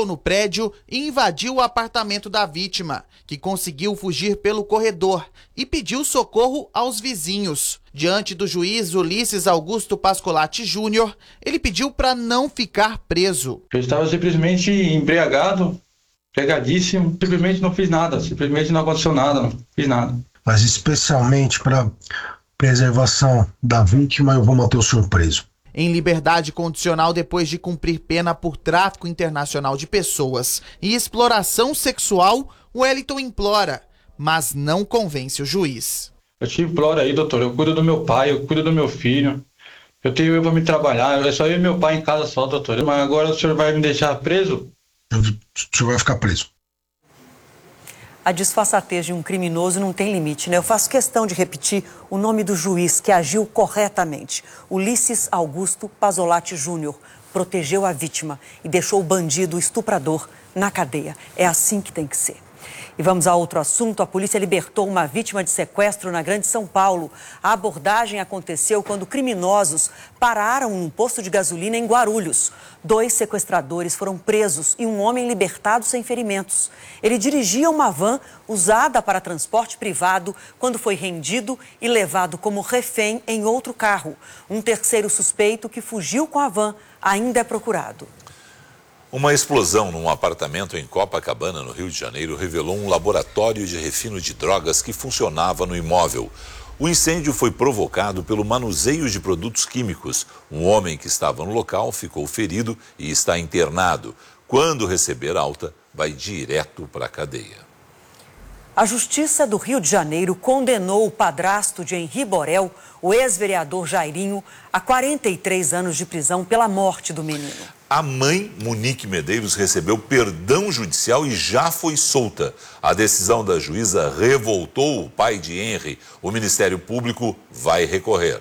entrou no prédio e invadiu o apartamento da vítima, que conseguiu fugir pelo corredor e pediu socorro aos vizinhos. Diante do juiz Ulisses Augusto Pascolati Júnior, ele pediu para não ficar preso. Eu estava simplesmente embriagado, pegadíssimo, simplesmente não fiz nada, simplesmente não aconteceu nada, não fiz nada. Mas especialmente para preservação da vítima, eu vou manter o senhor preso. Em liberdade condicional depois de cumprir pena por tráfico internacional de pessoas e exploração sexual, Wellington implora, mas não convence o juiz. Eu te imploro aí, doutor, eu cuido do meu pai, eu cuido do meu filho. Eu tenho eu para me trabalhar, é só eu e meu pai em casa só, doutor. Mas agora o senhor vai me deixar preso? O senhor vai ficar preso. A disfarçatez de um criminoso não tem limite, né? Eu faço questão de repetir o nome do juiz que agiu corretamente. Ulisses Augusto Pascolati Júnior protegeu a vítima e deixou o bandido estuprador na cadeia. É assim que tem que ser. E vamos a outro assunto. A polícia libertou uma vítima de sequestro na Grande São Paulo. A abordagem aconteceu quando criminosos pararam num posto de gasolina em Guarulhos. 2 sequestradores foram presos e um homem libertado sem ferimentos. Ele dirigia uma van usada para transporte privado quando foi rendido e levado como refém em outro carro. Um terceiro suspeito que fugiu com a van ainda é procurado. Uma explosão num apartamento em Copacabana, no Rio de Janeiro, revelou um laboratório de refino de drogas que funcionava no imóvel. O incêndio foi provocado pelo manuseio de produtos químicos. Um homem que estava no local ficou ferido e está internado. Quando receber alta, vai direto para a cadeia. A Justiça do Rio de Janeiro condenou o padrasto de Henri Borel, o ex-vereador Jairinho, a 43 anos de prisão pela morte do menino. A mãe, Monique Medeiros, recebeu perdão judicial e já foi solta. A decisão da juíza revoltou o pai de Henri. O Ministério Público vai recorrer.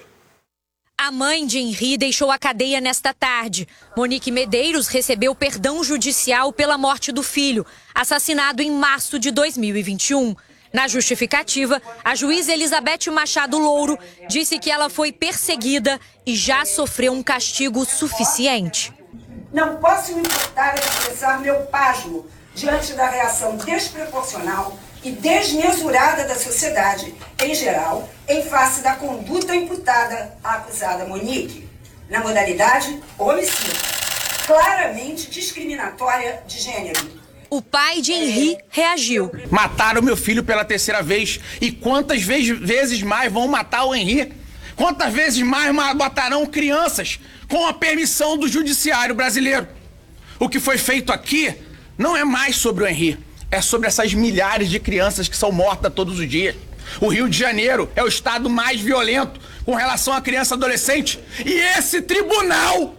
A mãe de Henri deixou a cadeia nesta tarde. Monique Medeiros recebeu perdão judicial pela morte do filho, assassinado em março de 2021. Na justificativa, a juíza Elizabeth Machado Louro disse que ela foi perseguida e já sofreu um castigo suficiente. Não posso me importar a expressar meu pasmo diante da reação desproporcional e desmesurada da sociedade em geral em face da conduta imputada à acusada Monique, na modalidade homicídio, claramente discriminatória de gênero. O pai de Henri reagiu. Mataram meu filho pela terceira vez. E quantas vezes mais vão matar o Henri? Quantas vezes mais matarão crianças com a permissão do judiciário brasileiro? O que foi feito aqui não é mais sobre o Henri. É sobre essas milhares de crianças que são mortas todos os dias. O Rio de Janeiro é o estado mais violento com relação à criança e adolescente. E esse tribunal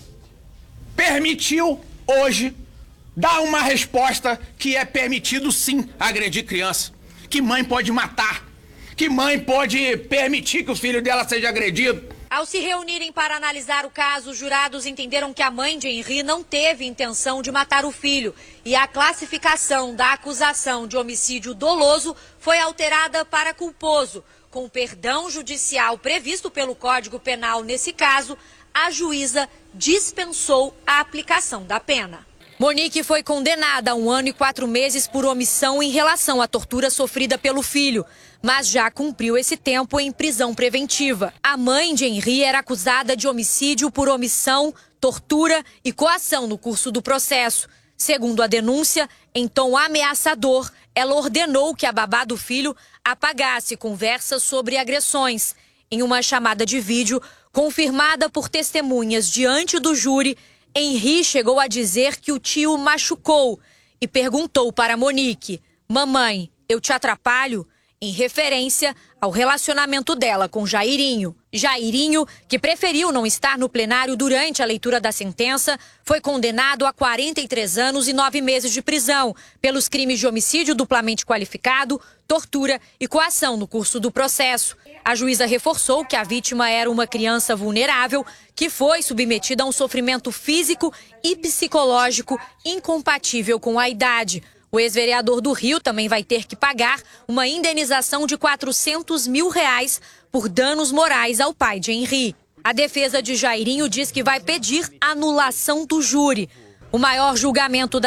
permitiu hoje dar uma resposta que é permitido sim agredir criança. Que mãe pode matar? Que mãe pode permitir que o filho dela seja agredido? Ao se reunirem para analisar o caso, os jurados entenderam que a mãe de Henri não teve intenção de matar o filho e a classificação da acusação de homicídio doloso foi alterada para culposo. Com o perdão judicial previsto pelo Código Penal nesse caso, a juíza dispensou a aplicação da pena. Monique foi condenada a 1 ano e 4 meses por omissão em relação à tortura sofrida pelo filho, mas já cumpriu esse tempo em prisão preventiva. A mãe de Henri era acusada de homicídio por omissão, tortura e coação no curso do processo. Segundo a denúncia, em tom ameaçador, ela ordenou que a babá do filho apagasse conversas sobre agressões. Em uma chamada de vídeo, confirmada por testemunhas diante do júri, Henri chegou a dizer que o tio machucou e perguntou para Monique: "Mamãe, eu te atrapalho?", em referência ao relacionamento dela com Jairinho. Jairinho, que preferiu não estar no plenário durante a leitura da sentença, foi condenado a 43 anos e 9 meses de prisão pelos crimes de homicídio duplamente qualificado, tortura e coação no curso do processo. A juíza reforçou que a vítima era uma criança vulnerável que foi submetida a um sofrimento físico e psicológico incompatível com a idade. O ex-vereador do Rio também vai ter que pagar uma indenização de R$400 mil por danos morais ao pai de Henri. A defesa de Jairinho diz que vai pedir anulação do júri. O maior julgamento da